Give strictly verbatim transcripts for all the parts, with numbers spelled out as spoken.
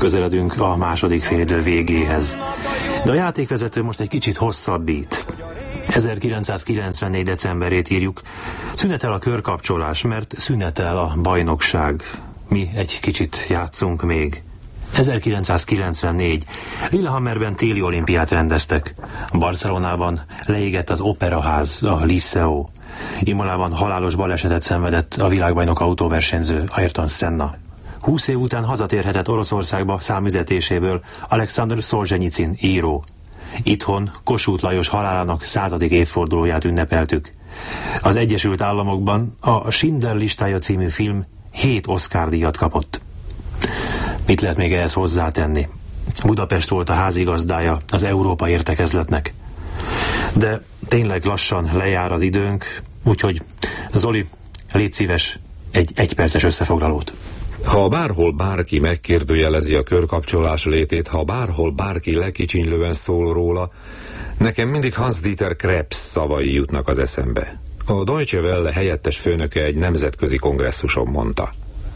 Közeledünk a második félidő végéhez. De a játékvezető most egy kicsit hosszabbít. ezerkilencszázkilencvennégy decemberét írjuk. Szünetel a körkapcsolás, mert szünetel a bajnokság. Mi egy kicsit játszunk még. ezerkilencszázkilencvennégy. Lillehammerben téli olimpiát rendeztek. Barcelonában leégett az operaház, a Liceo. Imolában halálos balesetet szenvedett a világbajnok autóversenyző Ayrton Senna. Húsz év után hazatérhetett Oroszországba számüzetéséből Alexander Szolzsenyicin író. Itthon Kossuth Lajos halálának századik évfordulóját ünnepeltük. Az Egyesült Államokban a Schindler listája című film hét Oscar-díjat kapott. Mit lehet még ehhez hozzátenni? Budapest volt a házigazdája az Európa értekezletnek. De tényleg lassan lejár az időnk, úgyhogy Zoli, légy szíves, egy egyperces összefoglalót. Ha bárhol bárki megkérdőjelezi a körkapcsolás létét, ha bárhol bárki lekicsinylően szól róla, nekem mindig Hans-Dieter Krebs szavai jutnak az eszembe. A Deutsche Welle helyettes főnöke egy nemzetközi kongresszuson mondta: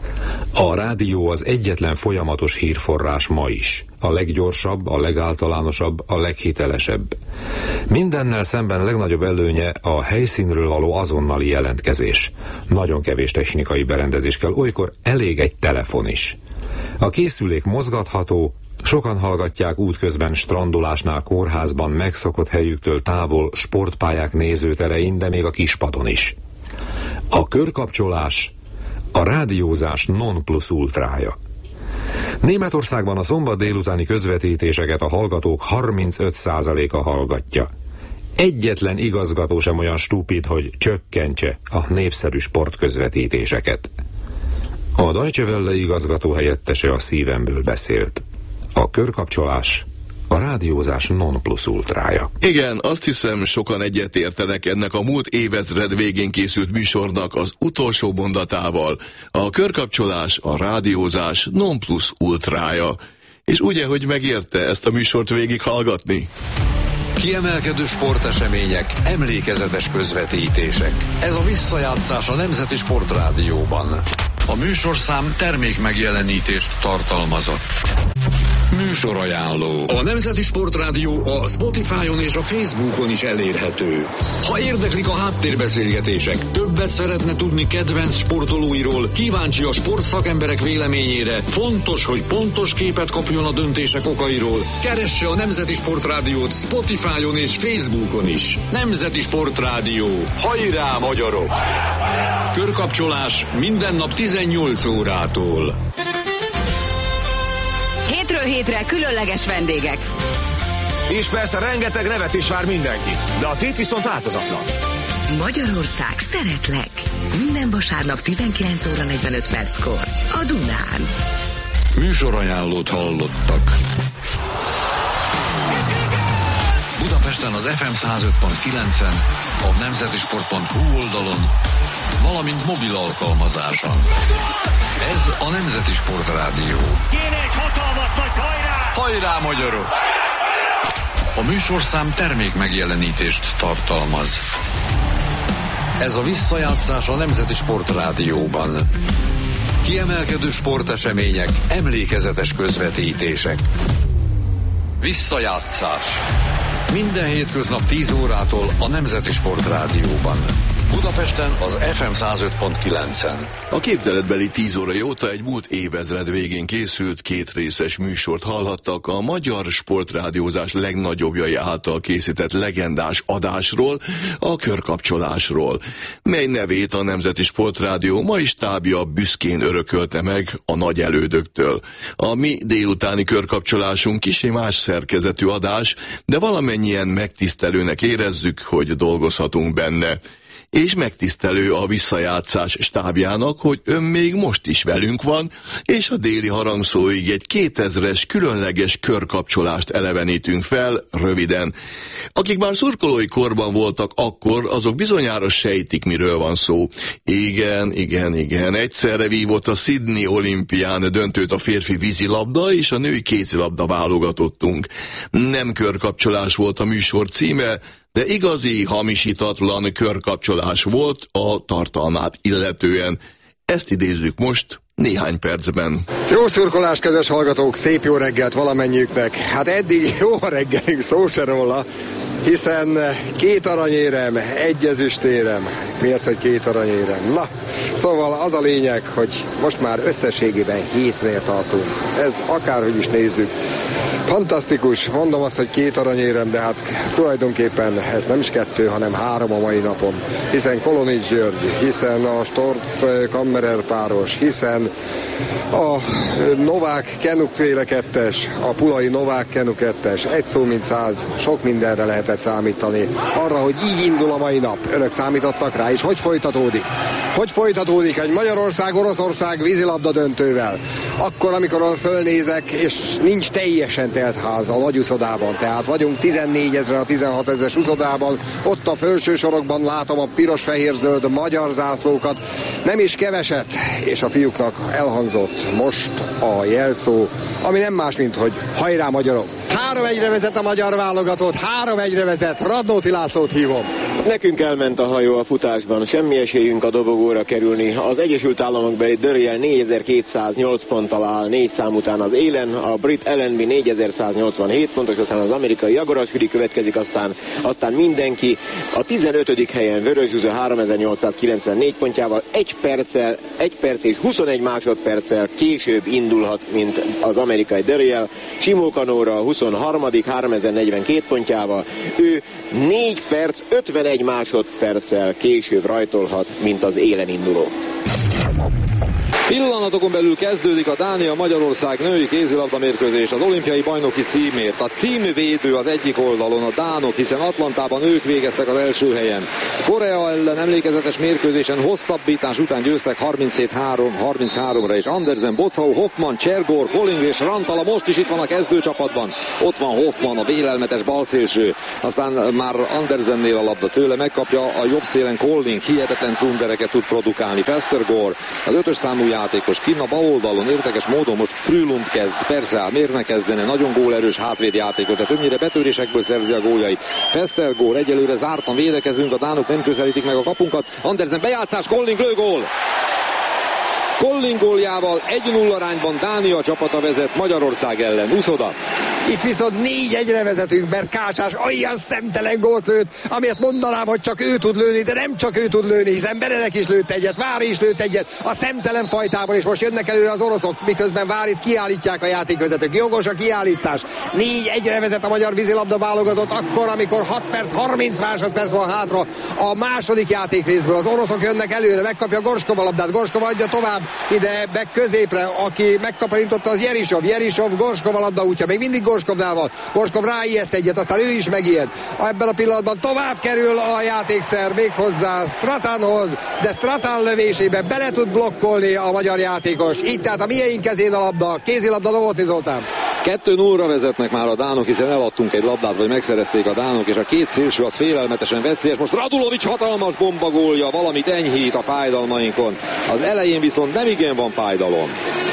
a rádió az egyetlen folyamatos hírforrás ma is. A leggyorsabb, a legáltalánosabb, a leghitelesebb. Mindennel szemben legnagyobb előnye a helyszínről való azonnali jelentkezés. Nagyon kevés technikai berendezés kell, olykor elég egy telefon is. A készülék mozgatható, sokan hallgatják útközben strandolásnál, kórházban, megszokott helyüktől távol, sportpályák nézőterein, de még a kispadon is. A körkapcsolás a rádiózás non plus ultrája. Németországban a szombat délutáni közvetítéseket a hallgatók harmincöt százaléka hallgatja. Egyetlen igazgató sem olyan stupid, hogy csökkentse a népszerű sportközvetítéseket. A Deutsche Welle igazgató helyettese a szívemből beszélt. A körkapcsolás a rádiózás non plus ultrája. Igen, azt hiszem, sokan egyetértenek ennek a múlt évezred végén készült műsornak az utolsó mondatával. A körkapcsolás a rádiózás non plus ultrája. És ugye, hogy megérte ezt a műsort végig hallgatni? Kiemelkedő sportesemények, emlékezetes közvetítések. Ez a visszajátszás a Nemzeti Sportrádióban. A műsorszám termékmegjelenítést tartalmazott. Műsorajánló. A Nemzeti Sportrádió a Spotify-on és a Facebookon is elérhető. Ha érdeklik a háttérbeszélgetések, többet szeretne tudni kedvenc sportolóiról, kíváncsi a sportszakemberek véleményére, fontos, hogy pontos képet kapjon a döntések okairól, keresse a Nemzeti Sportrádiót Spotify-on és Facebookon is. Nemzeti Sportrádió. Hajrá, magyarok! Körkapcsolás minden nap tizennyolc órától. Hétről hétre különleges vendégek. És persze rengeteg nevetés vár mindenkit, de a tét viszont változatlan. Magyarország, szeretlek! Minden vasárnap tizenkilenc óra negyvenöt perckor a Dunán. Műsorajánlót hallottak. Budapesten az ef em száz öt pont kilencen, a nemzetisport pont hu oldalon, valamint mobil alkalmazáson. Ez a Nemzeti Sportrádió. Kéne egy hatalmas nagy hajrá! Hajrá, magyarok! A műsorszám termékmegjelenítést tartalmaz. Ez a visszajátszás a Nemzeti Sportrádióban. Kiemelkedő sportesemények, emlékezetes közvetítések. Visszajátszás. Minden hétköznap tíz órától a Nemzeti Sportrádióban. Budapesten az ef em száz öt pont kilencen. A képzeletbeli tíz óra óta egy múlt évezred végén készült kétrészes műsort hallhattak a magyar sportrádiózás legnagyobbjai által készített legendás adásról, a körkapcsolásról, mely nevét a Nemzeti Sportrádió mai stábja büszkén örökölte meg a nagy elődöktől. A mi délutáni körkapcsolásunk kissé más szerkezetű adás, de valamennyien megtisztelőnek érezzük, hogy dolgozhatunk benne. És megtisztelő a visszajátszás stábjának, hogy ön még most is velünk van, és a déli harangszóig egy kétezres különleges körkapcsolást elevenítünk fel, röviden. Akik már szurkolói korban voltak akkor, azok bizonyára sejtik, miről van szó. Igen, igen, igen. Egyszerre vívott a Sydney olimpián döntőt a férfi vízilabda és a női kézilabda válogatottunk. Nem körkapcsolás volt a műsor címe, de igazi, hamisítatlan körkapcsolás volt a tartalmát illetően. Ezt idézzük most néhány percben. Jó szurkolás, kedves hallgatók, szép jó reggelt valamennyiüknek. Hát eddig jó reggelünk, szó se róla, hiszen két aranyérem, egy ezüstérem. Mi az, hogy két aranyérem? Na, szóval az a lényeg, hogy most már összességében hétnél tartunk. Ez akárhogy is nézzük. Fantasztikus, mondom azt, hogy két aranyérem, de hát tulajdonképpen ez nem is kettő, hanem három a mai napon. Hiszen Kolonics György, hiszen a Storz Kammerer páros, hiszen a Novák Kenu féle kettes, a Pulai Novák Kenu kettes, egy szó mint száz, sok mindenre lehetett számítani. Arra, hogy így indul a mai nap. Önök számítottak rá, és hogy folytatódik? Hogy folytatódik egy Magyarország-Oroszország vízilabda döntővel? Akkor, amikor fölnézek, és nincs teljesen telt ház a nagy uszodában, tehát vagyunk tizennégy ezren a tizenhat ezres uszodában, ott a felső sorokban látom a piros-fehér-zöld magyar zászlókat, nem is keveset, és a fiúknak elhangzott most a jelszó, ami nem más, mint hogy hajrá magyarok! három egyre vezet a magyar válogatott, három egyre vezet, Radnóti Lászlót hívom. Nekünk elment a hajó a futásban, semmi esélyünk a dobogóra kerülni. Az Egyesült Államokbeli Dörriel négyezer-kétszáznyolc ponttal áll négy szám után az élen, a brit Allenby négyezer-száznyolcvanhét pontos, aztán az amerikai Agorasvili következik, aztán, aztán mindenki. A tizenötödik helyen Vörös Zsuzsa háromezer-nyolcszázkilencvennégy pontjával egy perccel, egy perc és huszonegy másodperccel később indulhat, mint az amerikai Dörriel. Simó Kanóra huszonharmadik háromezer-negyvenkét pontjával, ő négy perc ötvenegy másodperccel később rajtolhat, mint az élen induló. Pillanatokon belül kezdődik a Dánia-Magyarország női kézilabda mérkőzés az olimpiai bajnoki címért. A címvédő az egyik oldalon, a dánok, hiszen Atlantában ők végeztek az első helyen. Korea ellen emlékezetes mérkőzésen hosszabbítás után győztek harminchét három harminchárom-ra, és Andersen, Bocau, Hoffman, Csergor, Koling és Rantala most is itt van a kezdőcsapatban. Ott van Hoffman, a vélelmetes balszélső. Aztán már Andersennél a labda tőle, megkapja a jobb szélen Koling, hihetetlen cundereket tud produkálni. Festergor, az ötös számú játékos kinn a bal oldalon, érdekes módon most Frülund kezd, persze ám miért ne kezdene, nagyon gólerős hátvédjátékos, de többnyire betörésekből szerzi a góljait. Festergor, egyelőre zártan védekezünk, a dánok nem közelítik meg a kapunkat. Andersen bejátszás, Koling lő, gól! Koling góljával egy nulla arányban Dánia csapata vezet Magyarország ellen. Uszoda. Itt viszont négy egyre vezetünk, mert Kásás olyan szemtelen gólt lőtt, amiért mondanám, hogy csak ő tud lőni, de nem csak ő tud lőni, hiszen Benedek is lőtt egyet, Vári is lőtt egyet, a szemtelen fajtában, és most jönnek előre az oroszok, miközben Várit kiállítják a játékvezetők. Jogos a kiállítás. négy egyre vezet a magyar vízilabda válogatott, akkor, amikor hat perc, harminc másodperc van hátra a második játékrészből. Az oroszok jönnek előre, megkapja Gorskov a labdát, Gorskov adja tovább ide be középre, aki megkaparintotta az Jerisov, Jerisov, Gorskov a labda útja, még mindig Gorskovnál van. Gorskov ráijeszt egyet, aztán ő is megijed. Ebben a pillanatban tovább kerül a játékszer méghozzá Stratanhoz, de Stratan lövésébe bele tud blokkolni a magyar játékos. Így tehát a miénk kezén a labda, kézilabda Novotny Zoltán. kettő nullra vezetnek már a dánok, hiszen eladtunk egy labdát, vagy megszerezték a dánok, és a két szélső az félelmetesen veszélyes. Most Radulovics hatalmas bombagólja, valamit enyhít a fájdalmainkon. Az elején viszont nem igen van fájdalom.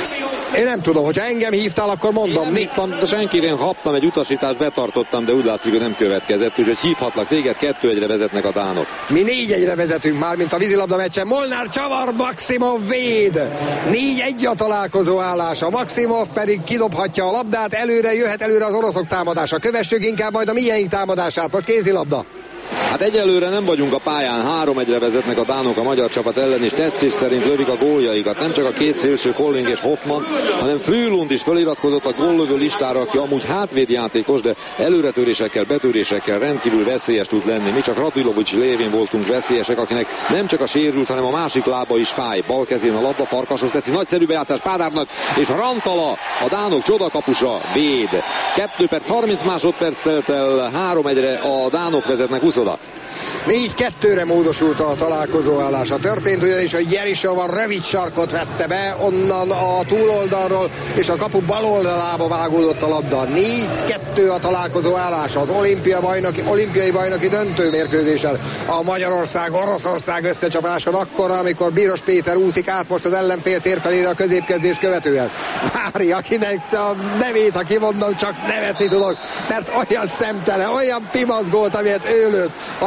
Én nem tudom, hogyha engem hívtál, akkor mondom. Én hívtam, de senkire kaptam egy utasítást, betartottam, de úgy látszik, hogy nem következett, úgyhogy hívhatlak téged, kettő egyre vezetnek a dánok. Mi négy egyre vezetünk már, mint a vízilabda meccsen. Molnár csavar, Maximov véd. négy egy a találkozó állása. Maximov pedig kidobhatja a labdát, előre jöhet előre az oroszok támadása. Kövessük inkább majd a miénk támadását, most kézilabda. Hát egyelőre nem vagyunk a pályán, három egyre vezetnek a dánok a magyar csapat ellen, és tetszés szerint lövik a góljaikat. Nem csak a két szélső Koling és Hoffman, hanem Frülund is feliratkozott a góllövő listára, aki amúgy hátvédjátékos, de előretörésekkel, betörésekkel rendkívül veszélyes tud lenni. Mi csak Radulovics lévén voltunk veszélyesek, akinek nem csak a sérült, hanem a másik lába is fáj. Bal kezén a labda, Farkashoz teszi, nagyszerű bejátszás Pádárnak, és Rantala, a dánok csodakapusa véd. kettő perc harminc másodperc telt el, három egyre a dánok vezetnek. Uszoda. négy kettőre módosult a találkozó állása. Történt ugyanis, hogy Jerisov a rövid sarkot vette be, onnan a túloldalról, és a kapu bal oldalába vágódott a labda. négy kettő a találkozó állása az olimpia bajnoki, olimpiai bajnoki döntőmérkőzésen. A Magyarország-Oroszország összecsapáson akkor, amikor Bíros Péter úszik át most az ellenfél térfelére a középkezdés követően. Vári, akinek a nevét, ha kimondom, csak nevetni tudok, mert olyan szemtelen, olyan pimaszgolt, amilyet ő lőtt a hétvéd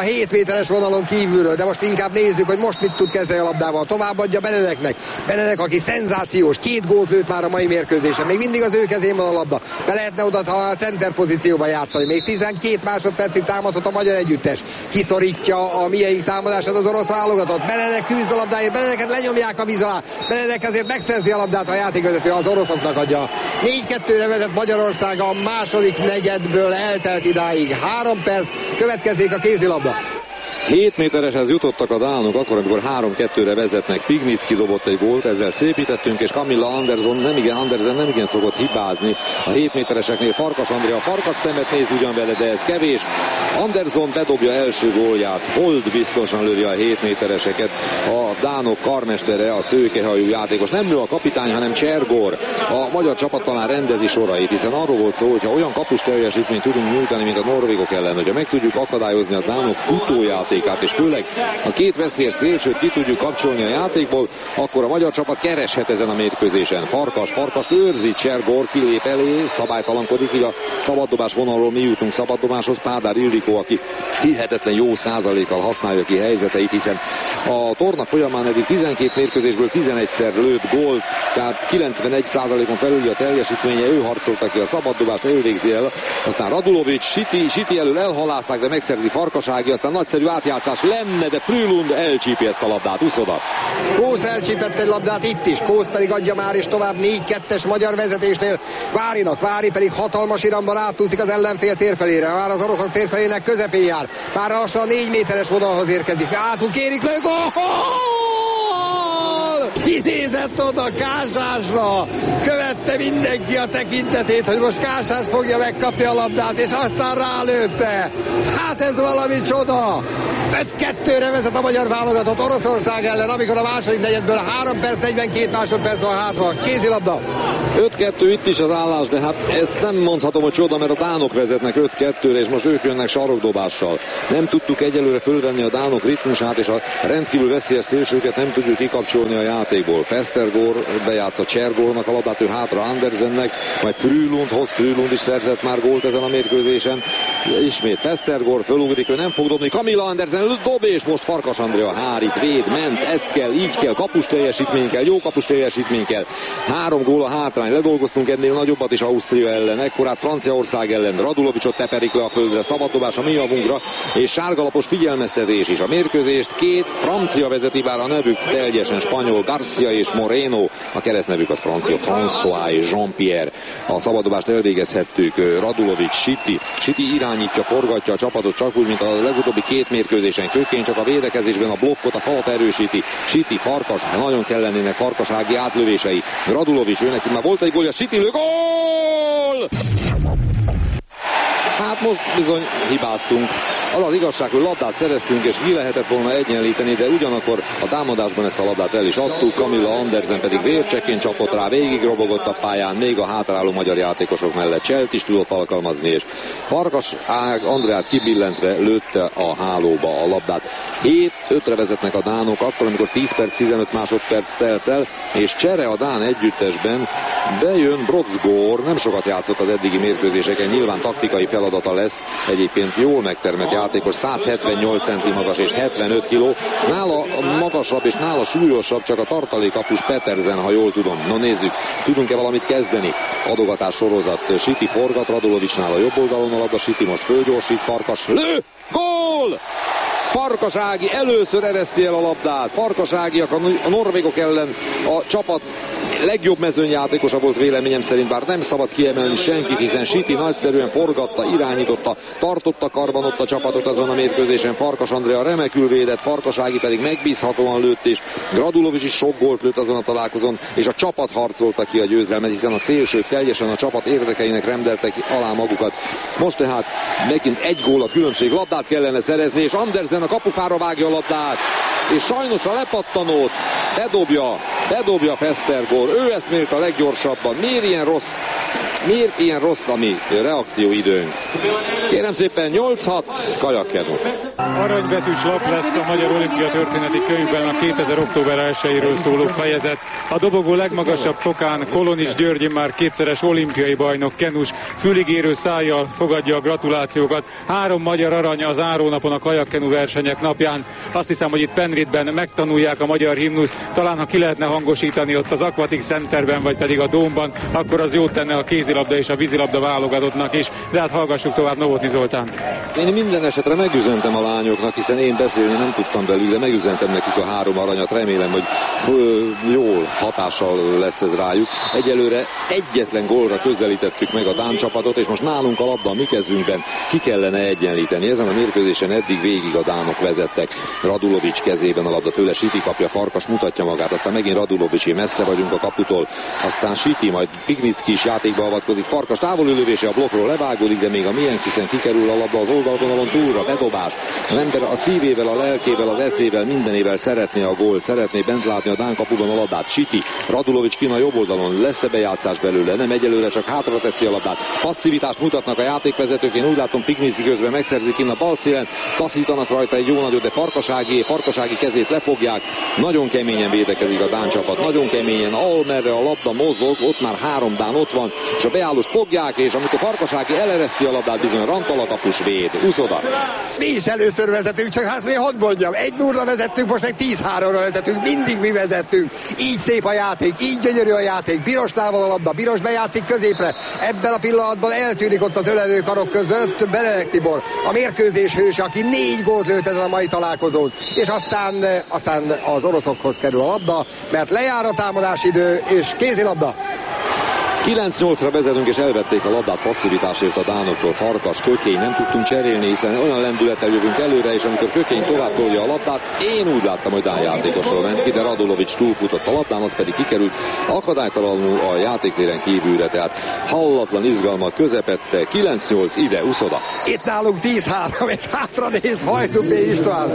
méteres vonalon kívülről, de most inkább nézzük, hogy most mit tud kezdeni a labdával. Továbbadja Benedeknek. Benedek, aki szenzációs, két gólt lőtt már a mai mérkőzésen. Még mindig az ő kezén van a labda. Be lehetne oda a center pozícióba játszani. Még tizenkét másodpercig támadhat a magyar együttes. Kiszorítja a mieink támadását az orosz válogatott. Benedek küzd a labdáért, Benedeket lenyomják a víz alá. Benedek azért megszerzi a labdát, a játékvezető az oroszoknak adja. négy kettőre vezet Magyarország a második negyedből eltelt idáig. Három perc, következik a kézilabda. hét métereshez jutottak a dánok, akkor, amikor három kettőre vezetnek. Pignicki dobott egy gólt, ezzel szépítettünk, és Camilla Anderson nem igen, Andersen nem igen szokott hibázni. A hét métereseknél Farkas Andrea Farkas szemet néz ugyan vele, de ez kevés. Anderson bedobja első gólját, Hold biztosan lövi a hét métereseket. A dánok karmestere, a szőkehajú játékos. Nem lő a kapitány, hanem Csergor. A magyar csapat talán rendezi sorait, hiszen arról volt szó, hogyha olyan kapus teljesítményt tudunk nyújtani, mint a norvégok ellen, hogyha meg tudjuk akadályozni a dánok futójátékot, és főleg a két veszélyes szélsőt ki tudjuk kapcsolni a játékból, akkor a magyar csapat kereshet ezen a mérkőzésen. Farkas, Farkas őrzi, Csergor kilép elé, szabálytalankodik, így a szabaddobás vonalról mi jutunk szabaddobáshoz. Pádár Ildikó, aki hihetetlen jó százalékkal használja ki helyzeteit, hiszen a torna folyamán eddig tizenkét mérkőzésből tizenegyszer lőtt gólt, tehát kilencvenegy százalékon felüli a teljesítménye, ő harcolta ki a szabaddobást, ő végzi el, aztán Radulovics, Siti, Siti elől elhalázták, de megszerzi Farkasági, aztán nagyszerű átjátszás lenne, de Frülund elcsípi ezt a labdát, úszodat. Kósz elcsípett egy labdát itt is, Kósz pedig adja már, és tovább négy kettes magyar vezetésnél Várinak, Vári pedig hatalmas iramban átúszik az ellenfél térfelére, már az oroszok térfelének közepén jár, már lassan a négy méteres vonalhoz érkezik, átul kérik le, gól! Kinézett oda Kásásra, követte mindenki a tekintetét, hogy most Kásás fogja megkapni a labdát, és aztán rálőtte. Hát ez valami csoda! öt kettőre vezet a magyar válogatott Oroszország ellen, amikor a második negyedből három perc, negyvenkét másodperc van hátra. Kézilabda. öt kettő itt is az állás, de hát ezt nem mondhatom, hogy csoda, mert a dánok vezetnek öt kettőre, és most ők jönnek sarokdobással. Nem tudtuk egyelőre fölvenni a dánok ritmusát, és a rendkívül veszélyes szélsőket nem tudjuk kikapcsolni a játékból. Festergor bejátsza Csergornak a labdát, ő hátra Andersennek, majd Frülundhoz, Frülund is szerzett már gólt ezen a mérkőzésen. Ismét Festergor fölugrik, ő nem fog dobni, Camilla Andersen dob, és most Farkas Andrea hárít, véd, ment, ezt kell, így kell, kapus teljesítmény kell, jó kapus teljesítmény kell. Három gól a hátrány, ledolgoztunk ennél nagyobbat is Ausztria ellen, ekkorát Franciaország ellen, Radulovicsot teperik le a földre, szabaddobás a mi javunkra, és sárgalapos figyelmeztetés is. A mérkőzést két francia vezeti, bár a nevük teljesen spanyol, Garcia és Moreno, a keresztnevük az francia, François és Jean-Pierre. A szabaddobást elvégezhettük, Radulovics, Siti, Siti irányítja, forgatja a csapatot, csak úgy, mint a legutóbbi két mérkőzésen. Kökény csak a védekezésben a blokkot, a falat erősíti. Siti, Farkas, nagyon kell lennének Farkasági átlövései. Radulovics, ő neki már volt egy gólja, Siti lő, gól! Hát most bizony hibáztunk. Az az igazság, hogy labdát szereztünk, és ki lehetett volna egyenlíteni, de ugyanakkor a támadásban ezt a labdát el is adtuk. Camilla Andersen pedig vércsekén csapott rá, végig robogott a pályán, még a hátráló magyar játékosok mellett Cselt is tudott alkalmazni, és Farkas Ág Andreát kibillentve lőtte a hálóba a labdát. hét ötre vezetnek a dánok, akkor, amikor tíz perc, tizenöt másodperc telt el, és csere a dán együttesben, bejön Brodsgård, nem sokat játszott az eddigi mérkőzéseken, nyilván taktikai feladata lesz, egyébként jól megtermett játékos, száz hetvennyolc centi magas és hetvenöt kiló, nála magasabb és nála súlyosabb csak a tartalékkapus Petersen, ha jól tudom. No nézzük, tudunk-e valamit kezdeni? Adogatás sorozat, Siti forgat, Radulovicsnál a jobb oldalon a labda, Siti most fölgyorsít, Farkas lő, gól! Farkas Ági először ereszti el a labdát. Farkas Ágiak a norvégok ellen a csapat legjobb mezőnyjátékosa volt véleményem szerint, bár nem szabad kiemelni senkit, hiszen Siti nagyszerűen forgatta, irányította, tartotta karban ott a csapatot azon a mérkőzésen. Farkas Andrea remekül védett, Farkas Ági pedig megbízhatóan lőtt, és Radulovics is sok gólt lőtt azon a találkozón, és a csapat harcolta ki a győzelmet, hiszen a szélsők teljesen a csapat érdekeinek rendeltek alá magukat. Most tehát megint egy gól a különbség, labdát kellene szerezni, és Andersen a kapufára vágja a labdát, és sajnos a lepattanót bedobja bedobja Festergor, ő ezt mért a leggyorsabban. Miért ilyen rossz, miért ilyen rossz a mi reakcióidőnk? Kérem szépen, nyolc hat, kajakkenu. Aranybetűs lap lesz a Magyar Olimpia Történeti Könyvben a kétezer. október elsejéről szóló fejezet. A dobogó legmagasabb fokán Kolonis György, már kétszeres olimpiai bajnok kenus füligérő szájjal fogadja a gratulációkat. Három magyar arany az zárónapon a kajakkenu versenyek napján. Azt hiszem, hogy itt Penrithben megtanulják a magyar himnuszt. Talán, ha ki lehetne hangosítani ott az Aquatic Centerben, vagy pedig a Dómban, akkor az jót tenne a kézilabda és a vízilabda válogatottnak is. De hát hallgassuk tovább Novotny Zoltánt. Én minden esetre megüzentem a lányoknak, hiszen én beszélni nem tudtam belül, de megüzentem nekik a három aranyat. Remélem, hogy jól hatással lesz ez rájuk. Egyelőre egyetlen gólra közelítettük meg a dán csapatot, és most nálunk a labda a mi kezünkben ki kellene egyenlíteni. Ezen a mérkőzésen eddig végig a dánok vezettek. Radulovics kezében a labda, tőle Siti kapja, Farkas mutatja magát, aztán megint Radulovics, messze vagyunk a kaputól, aztán Siti, majd Pignicki is játékba avatkozik, Farkas távolülövése a blokkról levágódik, de még a milyen hiszen kikerül a labda az oldalvonalon túlra, bedobás. Az ember a szívével, a lelkével, az eszével, mindenével szeretné a gólt, szeretné bent látni a dán kapuban a labdát. Siti, Radulovics kin a jobb oldalon, lesz-e bejátszás belőle? Nem, egyelőre csak hátra teszi a labdát. Passzivitást mutatnak a játékvezetők, én úgy látom Pignicki közben megszerzik kin a bal szélen, taszítanak rajta egy jó nagyot, de Farkasági, Farkasági kezét lefogják. Nagyon keményen védekezik a dán csapat, nagyon keményen, amerre a labda mozog, ott már három dán ott van, és a beállóst fogják, és amikor Farkasági elereszti a labdát, bizony Rantala kapus véd. Uszoda. Mi is először vezetünk, csak hát mi hadd mondjam, egy nulla vezettünk, most meg tíz háromra vezetünk, mindig mi vezettünk. Így szép a játék, így gyönyörű a játék, Birosnál van a labda, Biros bejátszik középre, ebben a pillanatban eltűnik ott az ölelő karok között Benedek Tibor, a mérkőzés hőse, aki négy gólt lőtt ezen a mai találkozón, és aztán, aztán az oroszokhoz kerül a labda, mert lejár a támadási idő, és kézilabda. kilenc nyolcra vezetünk, és elvették a labdát passzivitásért a dánoktól. Farkas, Kökény, nem tudtunk cserélni, hiszen olyan lendülettel jövünk előre, és amikor Kökény tovább tolja a labdát, én úgy láttam, hogy dán játékosról ment ki, de Radulovics túlfutott a labdán, az pedig kikerült akadálytalanul a játéktéren kívülre, tehát hallatlan izgalmak közepette. kilenc nyolc, ide, Uszoda. Itt nálunk tíz három, és hátra néz Hajdubé István,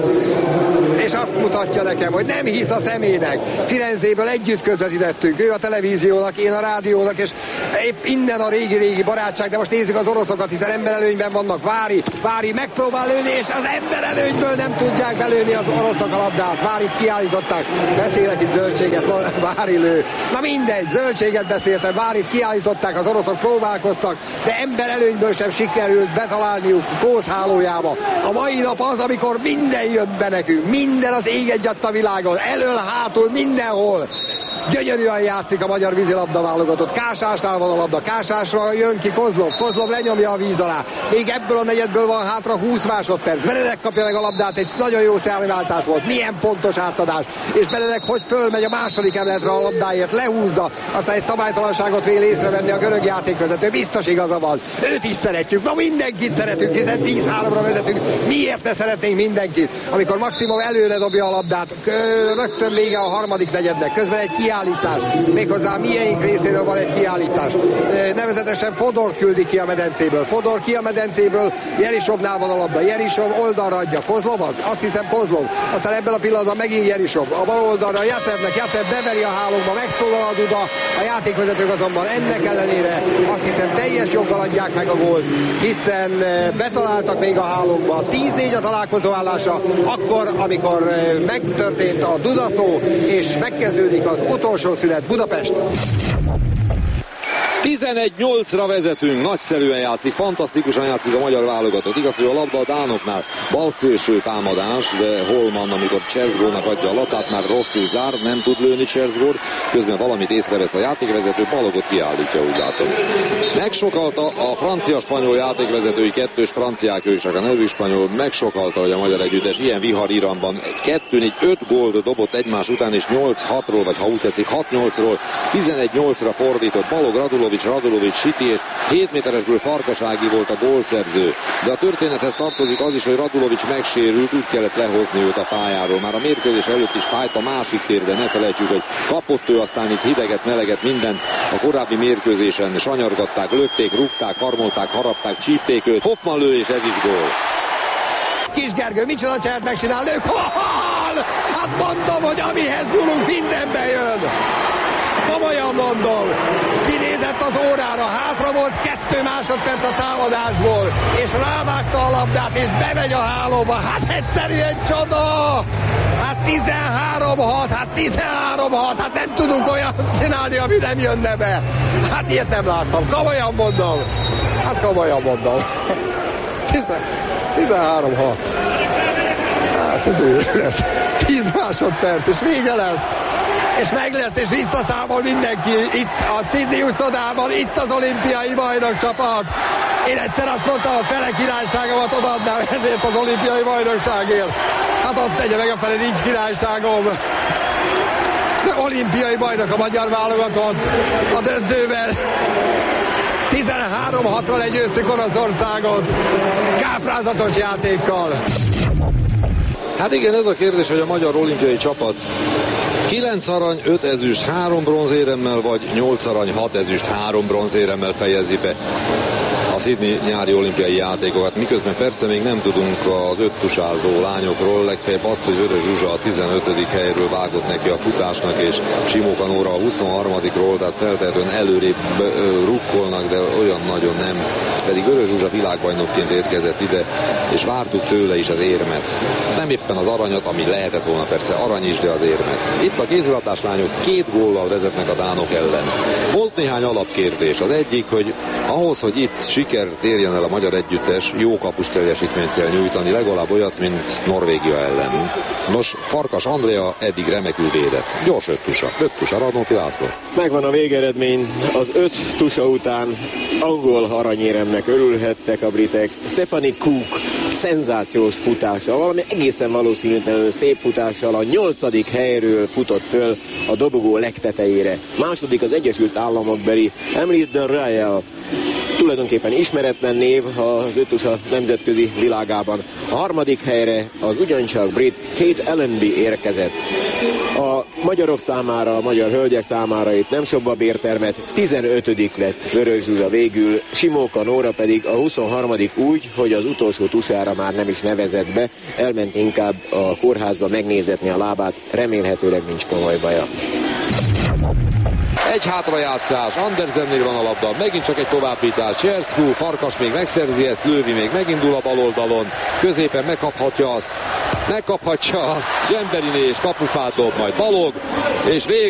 és azt mutatja nekem, hogy nem hisz a szemének. Firenzéből együtt közvetítettünk, ő a televíziónak, én a rádiónak, és épp innen a régi-régi barátság, de most nézzük az oroszokat, hiszen emberelőnyben vannak. Vári, Vári megpróbál lőni, és az emberelőnyből nem tudják belőni az oroszok a labdát. Várit kiállították, beszélek itt zöldséget, Vári lő. Na mindegy, zöldséget beszéltem, Várit kiállították, az oroszok próbálkoztak, de emberelőnyből sem sikerült betalálniuk Kósz hálójába. A mai nap az, amikor minden jön be nekünk, minden az ég egyatt a világon, elől, hátul, mindenhol. Gyönyörűen játszik a magyar vízilabda válogatott. Kásásnál van a labda, Kásásra jön ki Kozlov, Kozlov lenyomja a víz alá. Még ebből a negyedből van hátra húsz másodperc. Benedek kapja meg a labdát, egy nagyon jó szárnyváltás volt. Milyen pontos átadás. És Benedek hogy fölmegy a második emeletre a labdáért, lehúzza, aztán egy szabálytalanságot vél észrevenni a görög játékvezető. Biztos igaza van. Őt is szeretjük. Ma mindenkit szeretünk, hiszen tíz háromra vezetünk. Miért ne szeretnénk mindenkit? Amikor Maximov előre dobja a labdát, rögtön vége a harmadik negyednek. Közben egy kiállítás. Méghozzá miénk részéről van egy kiállítás. Nevezetesen Fodort küldik ki a medencéből. Fodor ki a medencéből, Jerisovnál van a labda. Jerisov oldalra adja. Kozlov az? Azt hiszem Kozlov. Aztán ebben a pillanatban megint Jerisov. A bal oldalra Jacevnek, Jacev beveri a hálóba, megszólal a duda. A játékvezetők azonban ennek ellenére azt hiszem teljes joggal adják meg a gólt, hiszen betaláltak még a hálókba. tíz négy a találkozó állása, akkor, amikor megtörtént a dudaszó, és megkezdődik az utolsó szünet. Budapest. tizenegy nyolcra vezetünk, nagyszerűen játszik, fantasztikusan játszik a magyar válogatott. Igaz, hogy a labda a dánoknál balszélső támadás, de Holman, amikor Cserzgórnak adja a labdát, már rosszul zár, nem tud lőni Cserzgór, közben valamit észrevesz a játékvezető, Balogot kiállítja, úgy látom. Megsokalta a francia-spanyol játékvezetői kettős franciák, ők csak a nevű spanyol, megsokalta, hogy a magyar együttes ilyen vihar Iranban kettő négy öt gólt dobott egymás után, és nyolc hatról, vagy ha úgy tetszik, hat nyolcról, tizenegy nyolcra fordított. Balog, Radulovics, Radulovics, Siti, és hét méteresből Farkasági volt a gólszerző. De a történethez tartozik az is, hogy Radulovics megsérült, úgy kellett lehozni őt a pályáról. Már a mérkőzés előtt is fájt a másik térben, ne felejtsük, hogy kapott ő aztán itt hideget, meleget, mindent. A korábbi mérkőzésen sanyargatták, lökték, rúgták, karmolták, harapták, csípték őt. Hoffman lő, és ez is gól. Kis Gergő, micsoda csehet megcsinál, lő, gól! Hát mondom, hogy amihez nyúlunk, mindenbe jön. Komolyan mondom. Kinézett az órára, hátra volt kettő másodperc a támadásból, és rávágta a labdát, és bemegy a hálóba. Hát egyszerűen csoda! Hát tizenhárom hat, hát tizenhárom hat, hát nem tudunk olyan csinálni, ami nem jönne be. Hát ilyet nem láttam, komolyan mondom. Hát komolyan mondom. tizenhárom hat. Hát ez őrület. tíz másodperc, és vége lesz. És meg lesz, és visszaszámol mindenki itt a Sydney uszodában, itt az olimpiai bajnok csapat. Én egyszer azt mondtam, a fele királyságomat odaadnám ezért az olimpiai bajnokságért. Hát ott tegye meg, a fele nincs királyságom. De olimpiai bajnok a magyar válogatott a döntőben. tizenhárom hatra legyőztük Oroszországot. Káprázatos játékkal. Hát igen, ez a kérdés, hogy a magyar olimpiai csapat kilenc arany, öt ezüst, három bronzéremmel, vagy nyolc arany, hat ezüst, három bronzéremmel fejezi be a Sydney nyári olimpiai játékokat, miközben persze még nem tudunk az öttusázó lányokról, legfeljebb azt, hogy Vörös Zsuzsa a tizenötödik helyről vágott neki a futásnak, és Simóka Nóra a huszonharmadikról, tehát feltehetően előrébb rukkolnak, de olyan nagyon nem. Pedig Vörös Zsuzsa világbajnokként érkezett ide, és vártuk tőle is az érmet. Nem éppen az aranyat, ami lehetett volna persze arany is, de az érmet. Itt a kézilabdás lányok két góllal vezetnek a dánok ellen. Volt néhány alapkérdés. Az egyik, hogy ahhoz, hogy itt sikert érjen el a magyar együttes, jó kapus teljesítményt kell nyújtani, legalább olyat, mint Norvégia ellen. Nos, Farkas Andrea eddig remekül védett. Gyors öt tusa. Öt tusa, Radnóti László. Megvan a végeredmény. Az öt tusa után angol aranyéremnek örülhettek a britek. Stephanie Cook szenzációs futása, valami egészen valószínűtlenül szép futással a nyolcadik helyről futott föl a dobogó legtetejére. Második az Egyesült Államokbeli Emily de Royal, tulajdonképpen ismeretlen név az öttusa nemzetközi világában. A harmadik helyre az ugyancsak brit Kate Allenby érkezett. A magyarok számára, a magyar hölgyek számára itt nem sokba bértermet, tizenötödik lett Vörös Zsuzsa végül, Simóka Nóra pedig a huszonharmadik úgy, hogy az utolsó tusára már nem is nevezett be, elment inkább a kórházba megnézetni a lábát, remélhetőleg nincs komoly baja. Egy hátrajátszás, Andersennél van a labda, megint csak egy továbbítás, Cserszkú, Farkas még megszerzi ezt, Lővi még megindul a baloldalon, középen megkaphatja azt, megkaphatja azt, Zsemberiné és kapufát dob, majd Balog, és vég